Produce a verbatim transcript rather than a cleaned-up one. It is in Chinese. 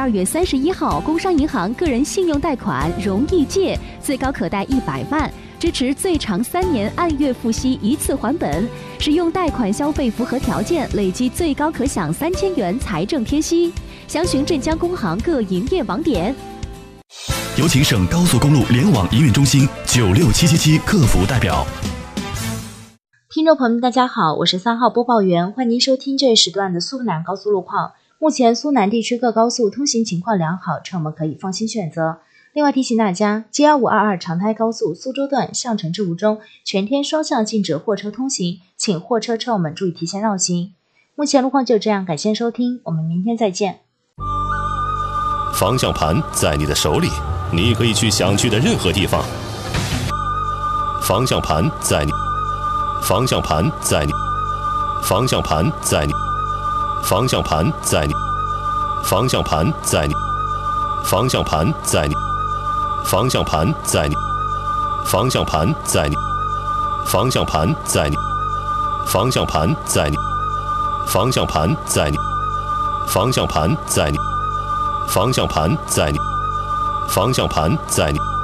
二月三十一号，工商银行个人信用贷款容易借，最高可贷一百万，支持最长三年按月付息一次还本，使用贷款消费符合条件，累计最高可享三千元财政贴息。详询镇江工行各营业网点。 有请省高速公路联网营运中心九六七七七客服代表。 听众朋友们，大家好，我是三号播报员，欢迎您收听这一时段的苏南高速路况。目前苏南地区各高速通行情况良好，车们可以放心选择。另外提醒大家 ，G 二五二二长台高速苏州段上城至吴中全天双向禁止货车通行，请货车车友们注意提前绕行。目前路况就这样，感谢收听，我们明天再见。 方向盘在你的手里，你可以去想去的任何地方。方向盘在你，方向盘在你，方向盘在你，方向盘在你，方向盘在你，方向盘在你，方向盘在你，方向盘在你，方向盘在你，方向盘在你，方向盘在你，方向盘在你，方向盘在你，方向盘在你。